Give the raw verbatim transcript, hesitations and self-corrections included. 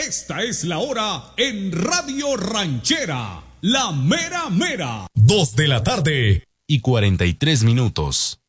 Esta es la hora en Radio Ranchera, la mera mera. Dos de la tarde y cuarenta y tres minutos.